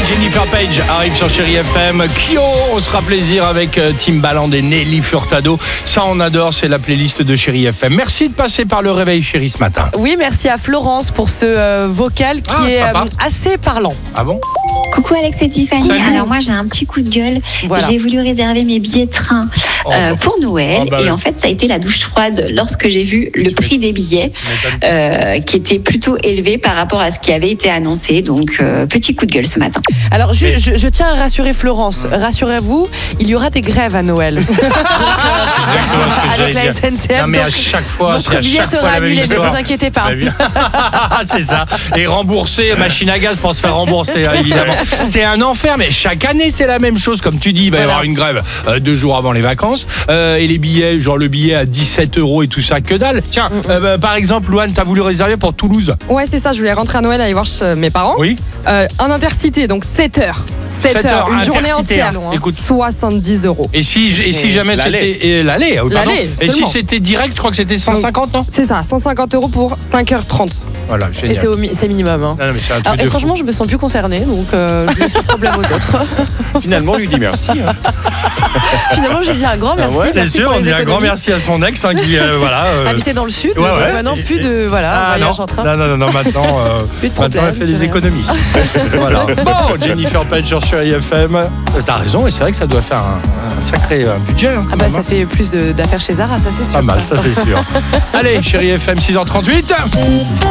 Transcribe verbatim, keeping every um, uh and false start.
Jennifer Page arrive sur Chérie F M. Kyo, on se fera plaisir avec Timbaland et Nelly Furtado. Ça, on adore, c'est la playlist de Chérie F M. Merci de passer par le réveil chéri ce matin. Oui, merci à Florence pour ce euh, vocal qui Ah, est sympa. euh, assez parlant. Ah bon? Coucou Alex et Tiffany. Salut. Alors moi j'ai un petit coup de gueule. Voilà. J'ai voulu réserver mes billets de train Oh, euh, bah. pour Noël Oh, bah, et oui. en fait ça a été la douche froide lorsque j'ai vu le prix des billets euh, qui était plutôt élevé par rapport à ce qui avait été annoncé. Donc euh, petit coup de gueule ce matin. Alors, je, je- je tiens à rassurer Florence. Rassurez-vous, il y aura des grèves à Noël. Donc, euh, Exactement ce que avec la j'allais S N C F. dire. Non, mais à donc, chaque fois, c'est votre à billet chaque fois sera la même annulé, ne histoire. vous inquiétez pas. Très bien. C'est ça. Et remboursé, machine à gaz pour se faire rembourser, hein, évidemment. C'est un enfer, mais chaque année, c'est la même chose. Comme tu dis, il va y Voilà. avoir une grève euh, deux jours avant les vacances. Euh, et les billets, genre le billet à dix-sept euros et tout ça, que dalle. Tiens, euh, bah, par exemple, Louane, t'as voulu réserver pour Toulouse. Ouais, c'est ça, je voulais rentrer à Noël aller voir chez mes parents. Oui. Euh, un intercité, donc sept heures. sept sept heures, heures, une journée Intercité, entière. hein. Écoute. soixante-dix euros. Et si, et si jamais l'aller. c'était. et L'aller, ah oui, pardon. L'aller, Et si seulement. c'était direct, je crois que c'était cent cinquante, non? C'est ça, cent cinquante euros pour cinq heures trente. Voilà, Et génial. c'est, au mi- c'est minimum. hein. Non, non, mais c'est un truc Alors, et de franchement, fou. je me sens plus concernée, donc euh, je laisse le problème aux autres. Finalement, on lui dit merci. hein. Finalement, je lui dis un grand merci. ouais, C'est merci sûr, pour on les dit un grand économies. merci à son ex hein, qui, euh, voilà. euh, Habiter dans le sud, Ouais, donc ouais. maintenant plus de voilà, Ah, voyage non. en train. non, non, non, non, maintenant, euh, Plus de maintenant elle problème, fait des plus rien. économies. Voilà. Bon, Jennifer Page sur Chérie F M. Euh, T'as raison, et c'est vrai que ça doit faire un, un sacré euh, budget. Hein, Ah quand bah même, ça hein. fait plus de- d'affaires chez Zara, ça c'est sûr. Pas mal, ça. ça c'est sûr. Allez, Chérie F M, six heures trente-huit.